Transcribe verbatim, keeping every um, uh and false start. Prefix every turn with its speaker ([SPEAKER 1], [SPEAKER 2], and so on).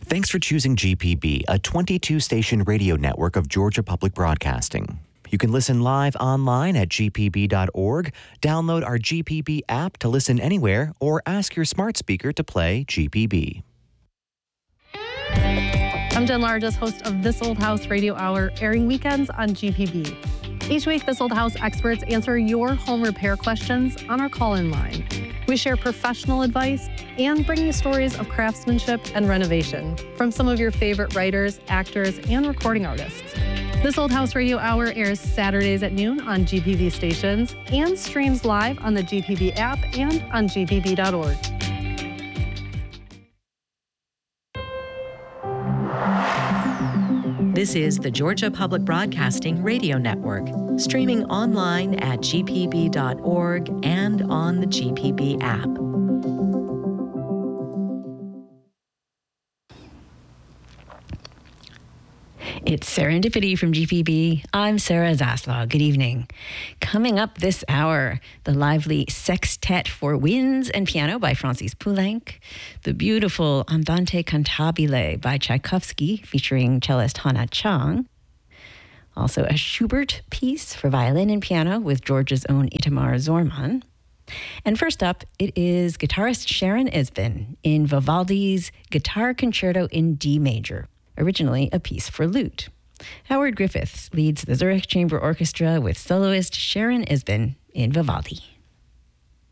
[SPEAKER 1] Thanks for choosing G P B, a twenty-two station radio network of Georgia Public Broadcasting. You can listen live online at g p b dot org, download our G P B app to listen anywhere, or ask your smart speaker to play G P B.
[SPEAKER 2] I'm Jen Largis, host of This Old House Radio Hour, airing weekends on G P B. Each week, This Old House experts answer your home repair questions on our call-in line. We share professional advice and bring you stories of craftsmanship and renovation from some of your favorite writers, actors, and recording artists. This Old House Radio Hour airs Saturdays at noon on G P B stations and streams live on the G P B app and on g p b dot org.
[SPEAKER 3] This is the Georgia Public Broadcasting Radio Network, streaming online at g p b dot org and on the G P B app.
[SPEAKER 4] It's Serendipity from G P B. I'm Sarah Zaslaw. Good evening. Coming up this hour, the lively Sextet for Winds and Piano by Francis Poulenc, the beautiful Andante Cantabile by Tchaikovsky featuring cellist Hannah Chang, also a Schubert piece for violin and piano with Georgia's own Itamar Zorman. And first up, it is guitarist Sharon Esben in Vivaldi's Guitar Concerto in D major, originally a piece for lute. Howard Griffiths leads the Zurich Chamber Orchestra with soloist Sharon Esben in Vivaldi.